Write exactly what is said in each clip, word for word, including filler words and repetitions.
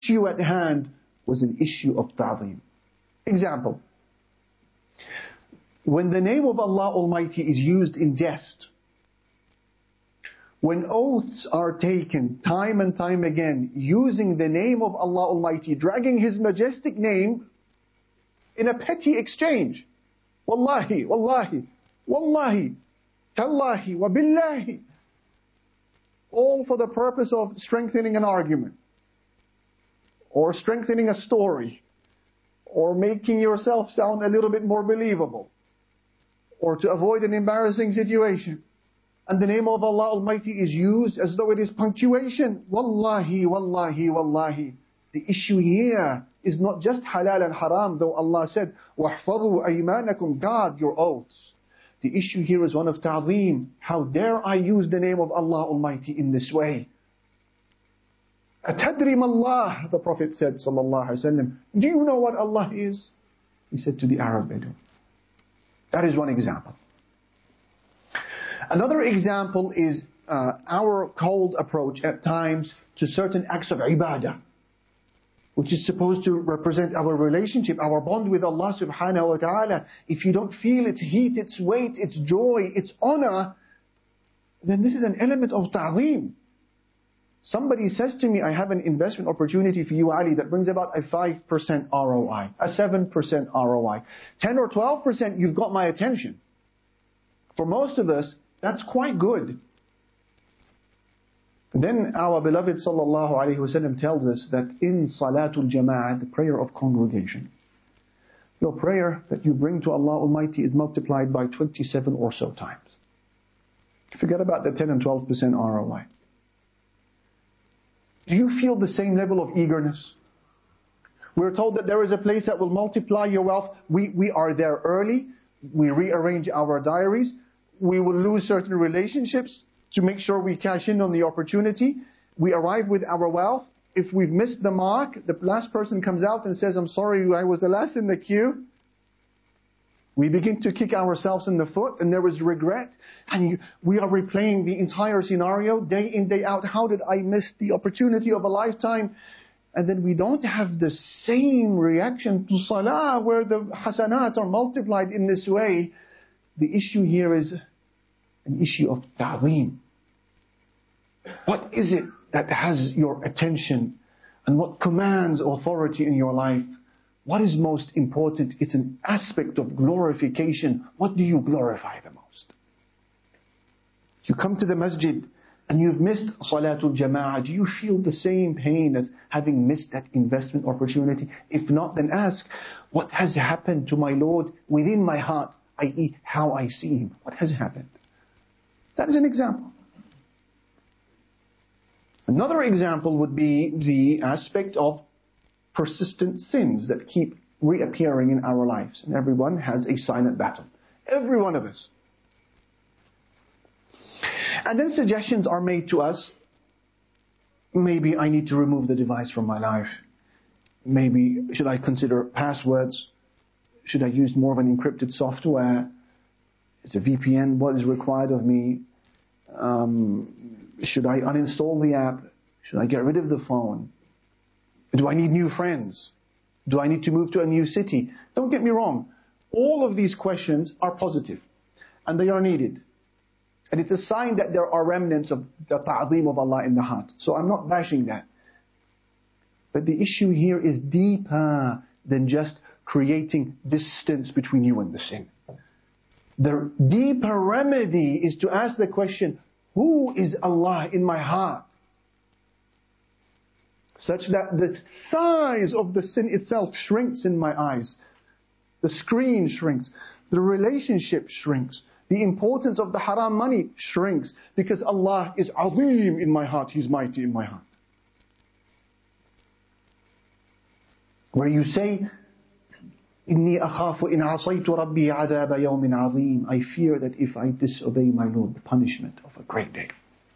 issue at hand was an issue of ta'zeem. Example. When the name of Allah Almighty is used in jest, when oaths are taken time and time again, using the name of Allah Almighty, dragging His majestic name in a petty exchange. Wallahi, wallahi, wallahi, tallahi, wa billahi. All for the purpose of strengthening an argument, or strengthening a story, or making yourself sound a little bit more believable, or to avoid an embarrassing situation. And the name of Allah Almighty is used as though it is punctuation. Wallahi, wallahi, wallahi. The issue here is not just halal and haram, though Allah said, وَاحْفَظُوا أَيْمَانَكُمْ, guard your oaths. The issue here is one of ta'zeem. How dare I use the name of Allah Almighty in this way? أَتَدْرِي مَا اللَّهِ, the Prophet said, sallallahu alaihi wasallam, do you know what Allah is? He said to the Arab Bedouin. That is one example. Another example is uh, our cold approach at times to certain acts of ibadah, which is supposed to represent our relationship, our bond with Allah subhanahu wa ta'ala. If you don't feel its heat, its weight, its joy, its honor, then this is an element of ta'zeem. Somebody says to me, I have an investment opportunity for you, Ali, that brings about a five percent R O I, a seven percent R O I. ten or twelve percent, you've got my attention. For most of us, that's quite good. Then our beloved sallallahu alaihi wasallam tells us that in Salatul Jama'ah, the prayer of congregation, your prayer that you bring to Allah Almighty is multiplied by twenty-seven or so times. Forget about the ten and twelve percent R O I. Do you feel the same level of eagerness? We're told that there is a place that will multiply your wealth. We, we are there early. We rearrange our diaries. We will lose certain relationships to make sure we cash in on the opportunity. We arrive with our wealth. If we've missed the mark, the last person comes out and says, I'm sorry, I was the last in the queue. We begin to kick ourselves in the foot, and there is regret. And you, we are replaying the entire scenario, day in, day out. How did I miss the opportunity of a lifetime? And then we don't have the same reaction to salah, where the hasanat are multiplied in this way. The issue here is an issue of ta'zeem. What is it that has your attention, and what commands authority in your life? What is most important? It's an aspect of glorification. What do you glorify the most? You come to the masjid and you've missed Salatul Jama'ah. Do you feel the same pain as having missed that investment opportunity? If not, then ask, what has happened to my Lord within my heart, that is how I see Him? What has happened? That is an example. Another example would be the aspect of persistent sins that keep reappearing in our lives. And everyone has a silent battle. Every one of us. And then suggestions are made to us. Maybe I need to remove the device from my life. Maybe should I consider passwords? Should I use more of an encrypted software? It's a V P N. What is required of me? Um, should I uninstall the app? Should I get rid of the phone? Do I need new friends? Do I need to move to a new city? Don't get me wrong. All of these questions are positive. And they are needed. And it's a sign that there are remnants of the ta'zeem of Allah in the heart. So I'm not bashing that. But the issue here is deeper than just creating distance between you and the sin. The deeper remedy is to ask the question, who is Allah in my heart? Such that the size of the sin itself shrinks in my eyes. The screen shrinks. The relationship shrinks. The importance of the haram money shrinks. Because Allah is azim in my heart. He's mighty in my heart. Where you say, إِنِّي أَخَافُ إِنْ عَصَيْتُ رَبِّي عَذَابَ يَوْمٍ عَظِيمٍ. I fear that if I disobey my Lord, the punishment of a great day.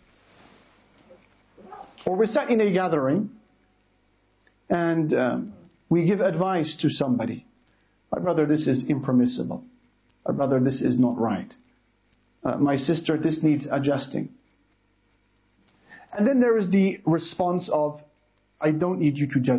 Or we're sat in a gathering, and um, we give advice to somebody. My brother, this is impermissible. My brother, this is not right. Uh, my sister, this needs adjusting. And then there is the response of, I don't need you to judge